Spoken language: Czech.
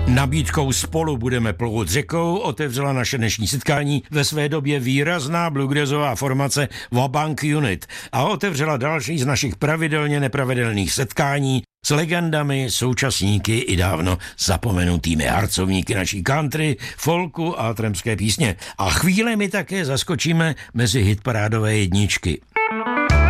Nabídkou Spolu budeme plout řekou otevřela naše dnešní setkání ve své době výrazná bluegrassová formace Wabank Unit a otevřela další z našich pravidelně nepravidelných setkání s legendami, současníky i dávno zapomenutými harcovníky naší country, folku a trampské písně. A chvíli mi také zaskočíme mezi hitparádové jedničky.